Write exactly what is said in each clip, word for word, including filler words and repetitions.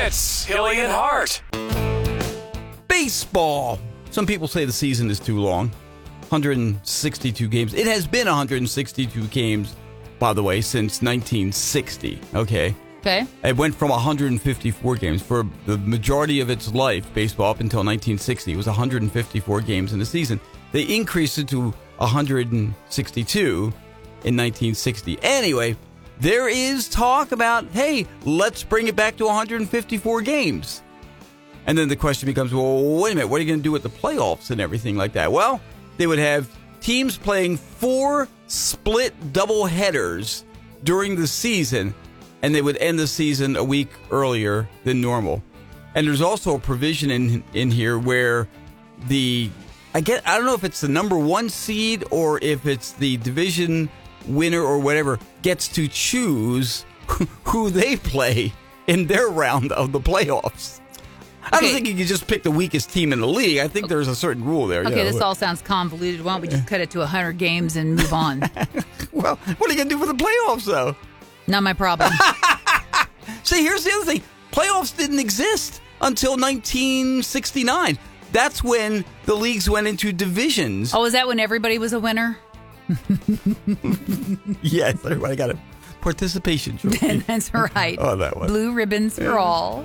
It's Hilly and Hart. Baseball. Some people say the season is too long. one hundred sixty-two games. It has been one hundred sixty-two games, by the way, since nineteen sixty. Okay. Okay. It went from one hundred fifty-four games. For the majority of its life, baseball, up until nineteen sixty, it was one hundred fifty-four games in the season. They increased it to one hundred sixty-two in nineteen sixty. Anyway, there is talk about, hey, let's bring it back to one hundred fifty-four games. And then the question becomes, well, wait a minute, what are you going to do with the playoffs and everything like that? Well, they would have teams playing four split double headers during the season, and they would end the season a week earlier than normal. And there's also a provision in in here where the, I get, I don't know if it's the number one seed or if it's the division winner or whatever, gets to choose who they play in their round of the playoffs. I Okay. don't think you can just pick the weakest team in the league. I think there's a certain rule there. Okay, you know. this all sounds convoluted. Why don't we just cut it to one hundred games and move on? Well, what are you going to do for the playoffs, though? Not my problem. See, here's the other thing. Playoffs didn't exist until nineteen sixty-nine. That's when the leagues went into divisions. Oh, is that when everybody was a winner? Yes, everybody got a participation trophy. That's right. Oh, that one. Blue ribbons for all.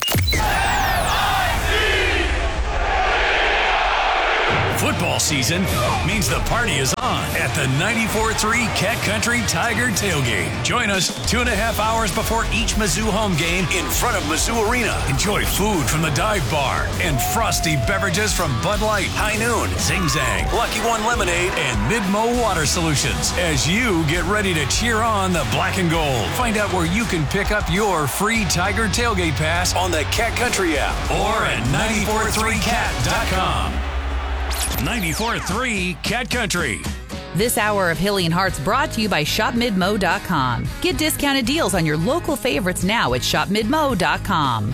Football season means the party is on at the ninety-four three Cat Country Tiger Tailgate. Join us two and a half hours before each Mizzou home game in front of Mizzou Arena. Enjoy food from the dive bar and frosty beverages from Bud Light, High Noon, Zing Zang, Lucky One Lemonade, and Midmo Water Solutions as you get ready to cheer on the black and gold. Find out where you can pick up your free Tiger Tailgate Pass on the Cat Country app or at nine four three cat dot com. ninety-four three Cat Country. This hour of Hilly and Hearts brought to you by shop midmo dot com. Get discounted deals on your local favorites now at shop midmo dot com.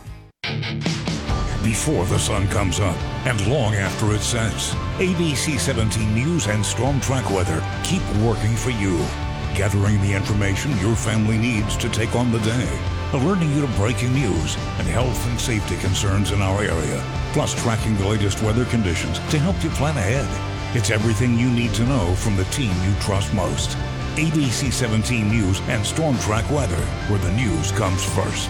Before the sun comes up and long after it sets, A B C seventeen News and Storm Track Weather keep working for you, gathering the information your family needs to take on the day, alerting you to breaking news and health and safety concerns in our area, plus tracking the latest weather conditions to help you plan ahead. It's everything you need to know from the team you trust most. A B C seventeen News and Storm Track Weather, where the news comes first.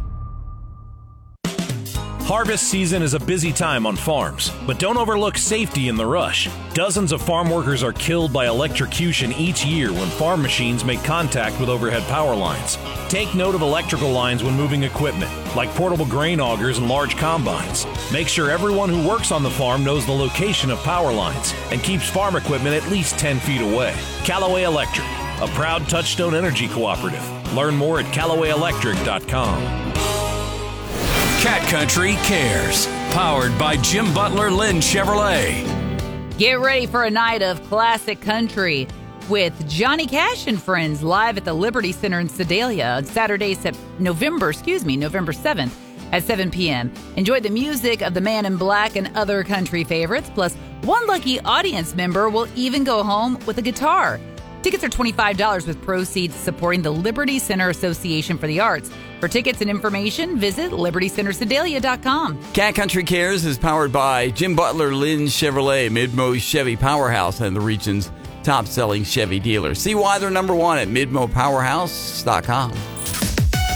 Harvest season is a busy time on farms, but don't overlook safety in the rush. Dozens of farm workers are killed by electrocution each year when farm machines make contact with overhead power lines. Take note of electrical lines when moving equipment, like portable grain augers and large combines. Make sure everyone who works on the farm knows the location of power lines and keeps farm equipment at least ten feet away. Callaway Electric, a proud Touchstone Energy cooperative. Learn more at callaway electric dot com. Cat Country Cares, powered by Jim Butler Lynn Chevrolet. Get ready for a night of classic country with Johnny Cash and friends live at the Liberty Center in Sedalia on Saturday, Sep- November, excuse me, November seventh at seven p.m. Enjoy the music of the Man in Black and other country favorites, plus one lucky audience member will even go home with a guitar. Tickets are twenty-five dollars with proceeds supporting the Liberty Center Association for the Arts. For tickets and information, visit liberty center sedalia dot com. Cat Country Cares is powered by Jim Butler Lynn Chevrolet, Midmo Chevy Powerhouse, and the region's top-selling Chevy dealer. See why they're number one at midmo powerhouse dot com.